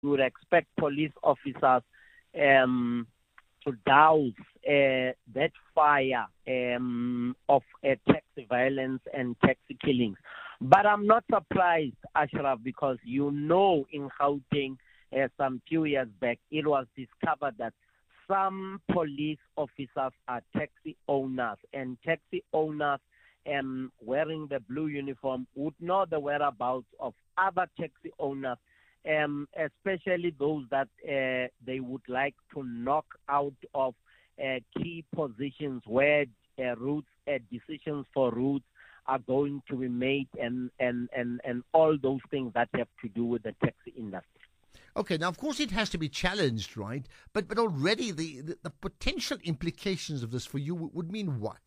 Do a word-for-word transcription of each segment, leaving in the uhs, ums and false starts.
you would expect police officers um, to douse uh, that fire um, of uh, taxi violence and taxi killings. But I'm not surprised, Ashraf, because you know in Gauteng uh, some few years back, it was discovered that some police officers are taxi owners, and taxi owners um, wearing the blue uniform would know the whereabouts of other taxi owners, um, especially those that uh, they would like to knock out of uh, key positions where uh, routes, uh, decisions for routes are going to be made, and, and, and, and all those things that have to do with the taxi industry. Okay, now, of course, it has to be challenged, right? But but already the, the, the potential implications of this for you would, would mean what?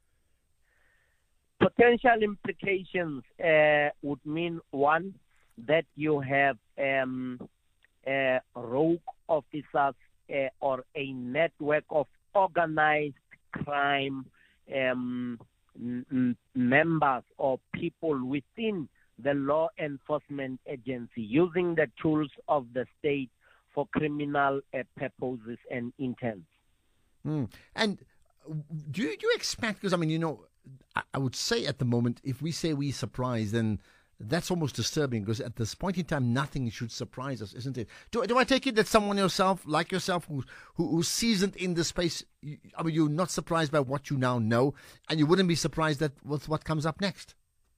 Potential implications uh, would mean, one, that you have um, uh, rogue officers uh, or a network of organized crime um, m- members or people within the law enforcement agency using the tools of the state for criminal uh, purposes and intents. Mm. And do you, do you expect, because I mean, you know, I, I would say at the moment, if we say we're surprised, then that's almost disturbing, because at this point in time, nothing should surprise us, isn't it? Do, do I take it that someone yourself, like yourself, who, who, who's seasoned in the space, you, I mean, you're not surprised by what you now know, and you wouldn't be surprised at with what comes up next?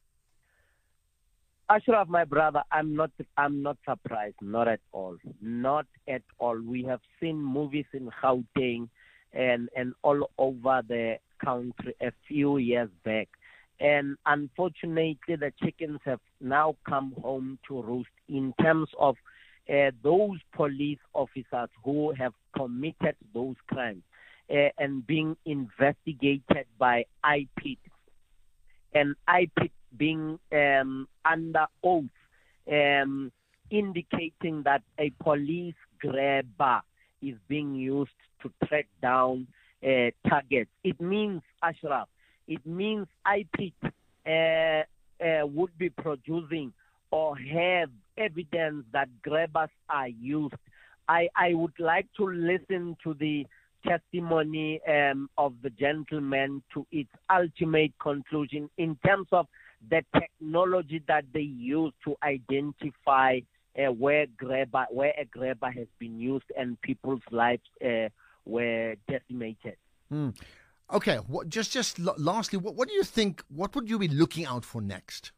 Ashraf, my brother, I'm not I'm not surprised, not at all. Not at all. We have seen movies in Gauteng and, and all over the country a few years back. And unfortunately, the chickens have now come home to roost in terms of uh, those police officers who have committed those crimes uh, and being investigated by I P I T. And I P I T being um, under oath, um, indicating that a police grabber is being used to track down uh, targets. It means, Ashraf, it means I P I T uh, uh, would be producing or have evidence that grabbers are used. I, I would like to listen to the testimony um, of the gentleman to its ultimate conclusion in terms of the technology that they use to identify uh, where grabber, where a grabber has been used and people's lives uh, were decimated. Mm. Okay, what, just just l- lastly, what, what do you think? What would you be looking out for next?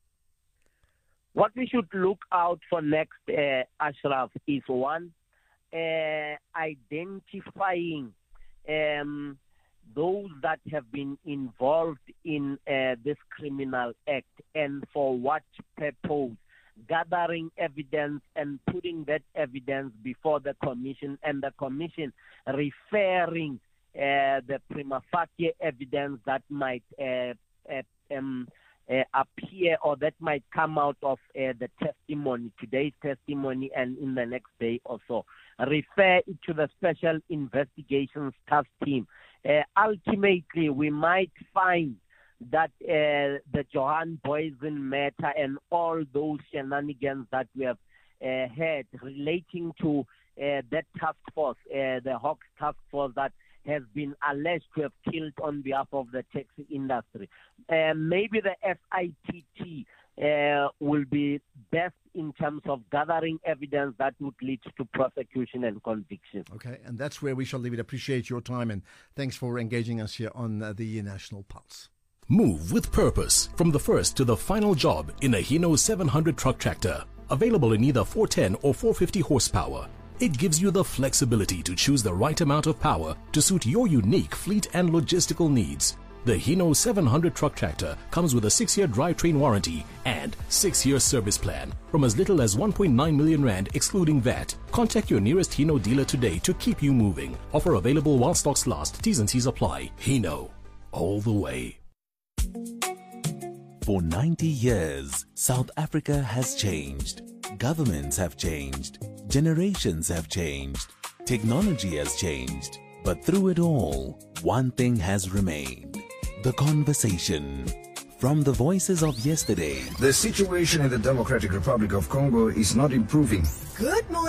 What we should look out for next, uh, Ashraf, is one, uh, identifying um, those that have been involved in uh, this criminal act and for what purpose, gathering evidence and putting that evidence before the commission, and the commission referring uh, the prima facie evidence that might uh, uh, um, uh, appear or that might come out of uh, the testimony, today's testimony, and in the next day or so. Refer it to the Special Investigations Task Team. Uh, ultimately, we might find that uh, the Johan Booysen matter and all those shenanigans that we have uh, had relating to uh, that task force, uh, the Hawks task force that has been alleged to have killed on behalf of the taxi industry. Uh, maybe the F I T T uh, will be best in terms of gathering evidence that would lead to prosecution and conviction. Okay, and that's where we shall leave it. Appreciate your time, and thanks for engaging us here on uh, the National Pulse. Move with purpose from the first to the final job in a Hino seven hundred truck tractor. Available in either four ten or four fifty horsepower. It gives you the flexibility to choose the right amount of power to suit your unique fleet and logistical needs. The Hino seven hundred truck tractor comes with a six-year drivetrain warranty and six-year service plan from as little as one point nine million rand excluding V A T. Contact your nearest Hino dealer today to keep you moving. Offer available while stocks last. T's and C's apply. Hino, all the way. For ninety years, South Africa has changed. Governments have changed. Generations have changed. Technology has changed. But through it all, one thing has remained. The conversation. From the voices of yesterday. The situation in the Democratic Republic of Congo is not improving. Good morning.